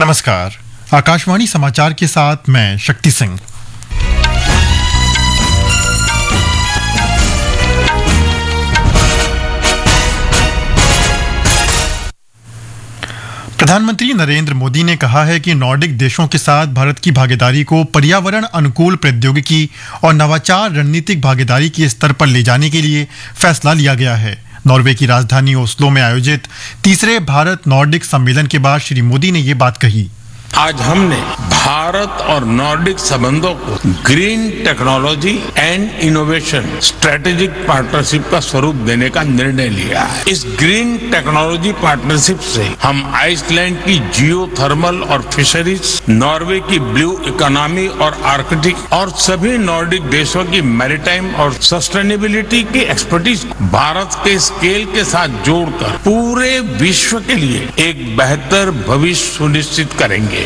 नमस्कार। आकाशवाणी समाचार के साथ मैं शक्ति सिंह। प्रधानमंत्री नरेंद्र मोदी ने कहा है कि नॉर्डिक देशों के साथ भारत की भागीदारी को पर्यावरण अनुकूल प्रौद्योगिकी और नवाचार रणनीतिक भागीदारी के स्तर पर ले जाने के लिए फैसला लिया गया है। नॉर्वे की राजधानी ओस्लो में आयोजित तीसरे भारत नॉर्डिक सम्मेलन के बाद श्री मोदी ने ये बात कही। आज हमने भारत और नॉर्डिक संबंधों को green technology and innovation strategic partnership का स्वरूप देने का निर्णय लिया है। इस ग्रीन टेक्नोलॉजी पार्टनरशिप से हम आइसलैंड की जियोथर्मल और फिशरीज, नॉर्वे की ब्लू इकोनॉमी और आर्कटिक और सभी नॉर्डिक देशों की मैरीटाइम और सस्टेनेबिलिटी की एक्सपर्टीज भारत के स्केल के साथ जोड़कर पूरे विश्व के लिए एक बेहतर भविष्य सुनिश्चित करेंगे।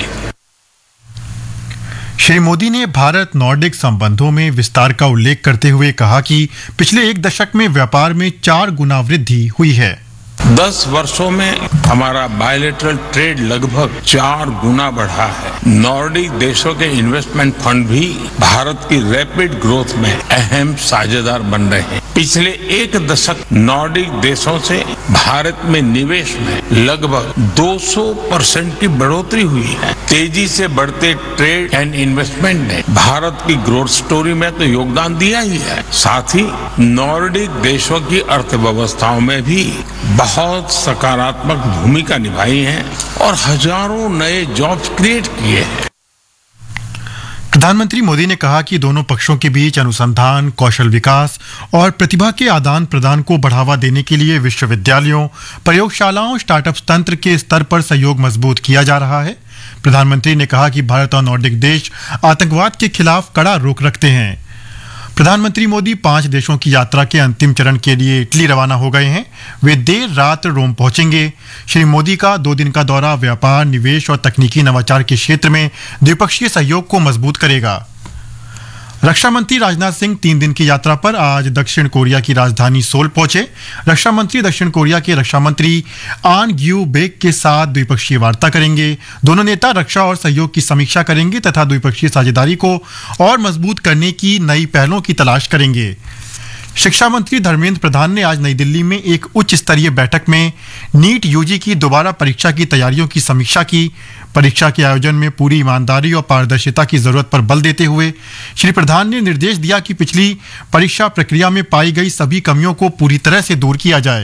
श्री मोदी ने भारत नॉर्डिक संबंधों में विस्तार का उल्लेख करते हुए कहा कि पिछले एक दशक में व्यापार में 4 गुना वृद्धि हुई है। 10 वर्षों में हमारा बायलैटरल ट्रेड लगभग 4 गुना बढ़ा है। नॉर्डिक देशों के इन्वेस्टमेंट फंड भी भारत की रैपिड ग्रोथ में अहम साझेदार बन रहे हैं। पिछले एक दशक नॉर्डिक देशों से भारत में निवेश में लगभग 200% की बढ़ोतरी हुई है। तेजी से बढ़ते ट्रेड एंड इन्वेस्टमेंट ने भारत की ग्रोथ स्टोरी में तो योगदान दिया ही है, साथ ही नॉर्डिक देशों की अर्थव्यवस्थाओं में भी बहुत सकारात्मक भूमिका निभाई है और हजारों नए जॉब्स क्रिएट किए हैं। प्रधानमंत्री मोदी ने कहा कि दोनों पक्षों के बीच अनुसंधान, कौशल विकास और प्रतिभा के आदान प्रदान को बढ़ावा देने के लिए विश्वविद्यालयों, प्रयोगशालाओं, स्टार्टअप तंत्र के स्तर पर सहयोग मजबूत किया जा रहा है। प्रधानमंत्री ने कहा कि भारत और नॉर्डिक देश आतंकवाद के खिलाफ कड़ा रुख रखते हैं। प्रधानमंत्री मोदी 5 देशों की यात्रा के अंतिम चरण के लिए इटली रवाना हो गए हैं। वे देर रात रोम पहुंचेंगे। श्री मोदी का 2 दिन का दौरा व्यापार, निवेश और तकनीकी नवाचार के क्षेत्र में द्विपक्षीय सहयोग को मजबूत करेगा। रक्षा मंत्री राजनाथ सिंह 3 दिन की यात्रा पर आज दक्षिण कोरिया की राजधानी सोल पहुंचे। रक्षा मंत्री दक्षिण कोरिया के रक्षा मंत्री आन ग्यू बेक के साथ द्विपक्षीय वार्ता करेंगे। दोनों नेता रक्षा और सहयोग की समीक्षा करेंगे तथा द्विपक्षीय साझेदारी को और मजबूत करने की नई पहलों की तलाश करेंगे। शिक्षा मंत्री धर्मेंद्र प्रधान ने आज नई दिल्ली में एक उच्च स्तरीय बैठक में नीट यूजी की दोबारा परीक्षा की तैयारियों की समीक्षा की। परीक्षा के आयोजन में पूरी ईमानदारी और पारदर्शिता की जरूरत पर बल देते हुए श्री प्रधान ने निर्देश दिया कि पिछली परीक्षा प्रक्रिया में पाई गई सभी कमियों को पूरी तरह से दूर किया जाए।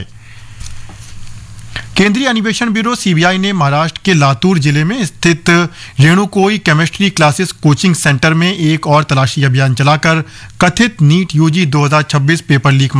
केंद्रीय अन्वेषण ब्यूरो सीबीआई ने महाराष्ट्र के लातूर जिले में स्थित रेणुकोई केमिस्ट्री क्लासेस कोचिंग सेंटर में एक और तलाशी अभियान चलाकर कथित नीट यूजी 2026 पेपर लीक